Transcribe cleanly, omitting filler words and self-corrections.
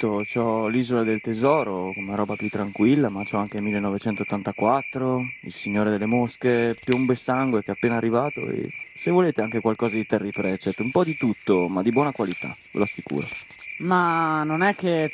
tutto, c'ho l'Isola del Tesoro come roba più tranquilla, ma c'ho anche 1984, Il Signore delle Mosche, Piombo e Sangue che è appena arrivato e se volete anche qualcosa di Terry Pratchett, un po' di tutto, ma di buona qualità, ve lo assicuro. Ma non è che